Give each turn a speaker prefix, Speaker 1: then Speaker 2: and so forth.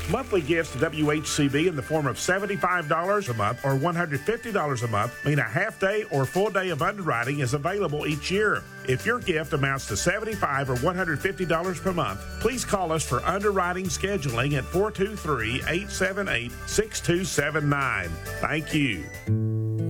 Speaker 1: Monthly gifts to WHCB in the form of $75 a month or $150 a month mean a half day or full day of underwriting is available each year. If your gift amounts to $75 or $150 per month, please call us for underwriting scheduling at 423-878-6279. Thank you.